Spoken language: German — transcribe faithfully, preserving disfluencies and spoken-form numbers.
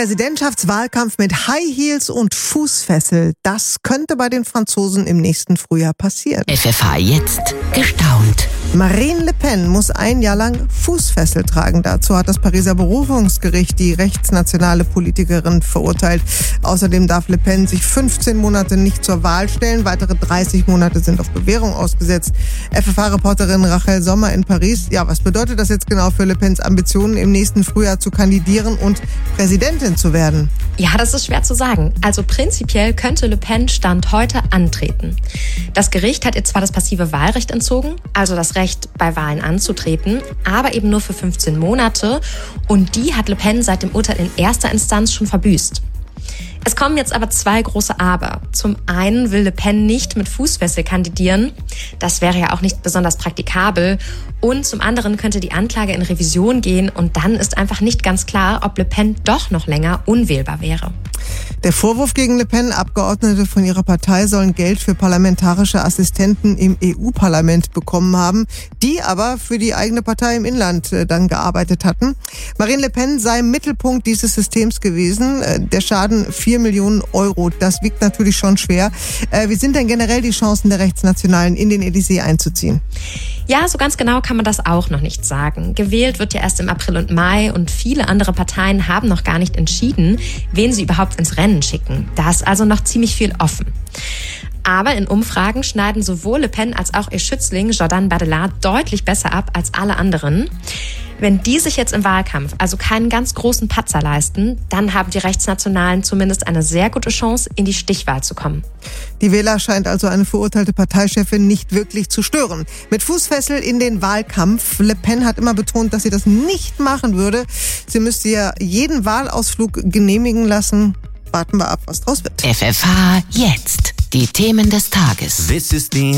Präsidentschaftswahlkampf mit High Heels und Fußfessel. Das könnte bei den Franzosen im nächsten Frühjahr passieren. F F H jetzt gestaunt. Marine Le Pen muss ein Jahr lang Fußfessel tragen. Dazu hat das Pariser Berufungsgericht die rechtsnationale Politikerin verurteilt. Außerdem darf Le Pen sich fünfzehn Monate nicht zur Wahl stellen. Weitere dreißig Monate sind auf Bewährung ausgesetzt. F F H-Reporterin Rachel Sommer in Paris. Ja, was bedeutet das jetzt genau für Le Pens Ambitionen, im nächsten Frühjahr zu kandidieren und Präsidentin zu werden? Ja, das ist schwer zu sagen. Also prinzipiell könnte Le Pen Stand heute antreten. Das Gericht hat ihr zwar das passive Wahlrecht entzogen, also das Recht, bei Wahlen anzutreten, aber eben nur für fünfzehn Monate. Und die hat Le Pen seit dem Urteil in erster Instanz schon verbüßt. Es kommen jetzt aber zwei große Aber. Zum einen will Le Pen nicht mit Fußfessel kandidieren. Das wäre ja auch nicht besonders praktikabel. Und zum anderen könnte die Anklage in Revision gehen und dann ist einfach nicht ganz klar, ob Le Pen doch noch länger unwählbar wäre. Der Vorwurf gegen Le Pen, Abgeordnete von ihrer Partei sollen Geld für parlamentarische Assistenten im E U-Parlament bekommen haben, die aber für die eigene Partei im Inland äh, dann gearbeitet hatten. Marine Le Pen sei Mittelpunkt dieses Systems gewesen. Äh, der Schaden vier Millionen Euro. Das wiegt natürlich schon schwer. Äh, wie sind denn generell die Chancen der Rechtsnationalen, in den Élysée einzuziehen? Ja, so ganz genau kann man das auch noch nicht sagen. Gewählt wird ja erst im April und Mai und viele andere Parteien haben noch gar nicht entschieden, wen sie überhaupt ins Rennen schicken. Da ist also noch ziemlich viel offen. Aber in Umfragen schneiden sowohl Le Pen als auch ihr Schützling Jordan Bardella deutlich besser ab als alle anderen. Wenn die sich jetzt im Wahlkampf also keinen ganz großen Patzer leisten, dann haben die Rechtsnationalen zumindest eine sehr gute Chance, in die Stichwahl zu kommen. Die Wähler scheint also eine verurteilte Parteichefin nicht wirklich zu stören. Mit Fußfessel in den Wahlkampf. Le Pen hat immer betont, dass sie das nicht machen würde. Sie müsste ja jeden Wahlausflug genehmigen lassen. Warten wir ab, was draus wird. F F H jetzt. Die Themen des Tages. This is the